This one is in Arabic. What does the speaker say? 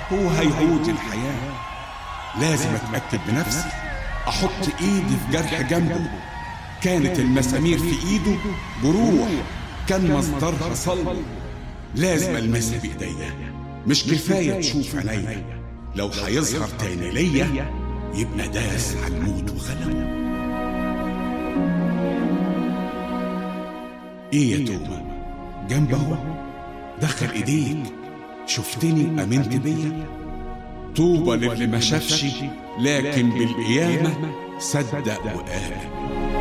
هو هيهود الحياة. لازم أتأكد بنفسي، أحط إيدي في جرح جنبه. كانت المسامير في إيده جروح كان مصدرها صلب. لازم ألمسها بإيديا، مش كفاية تشوف عينيا. لو هيظهر تاني ليا يبقى داس على الموت وغلبه. إيه يا توبة؟ جنبه، دخل إيديك، شفتني أمنت بيا. طوبى للي ما شافش لكن بالقيامة صدق وآمن.